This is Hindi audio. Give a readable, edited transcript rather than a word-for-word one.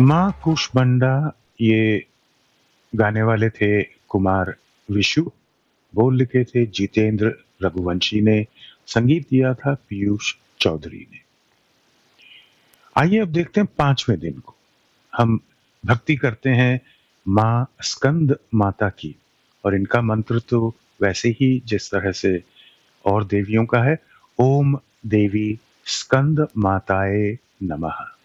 माँ कूष्मांडा, ये गाने वाले थे कुमार विशु, बोल लिखे थे जितेंद्र रघुवंशी ने, संगीत दिया था पीयूष चौधरी ने। आइए अब देखते हैं 5वें दिन को। हम भक्ति करते हैं माँ स्कंद माता की, और इनका मंत्र तो वैसे ही जिस तरह से और देवियों का है, ओम देवी स्कंद माताए नमः।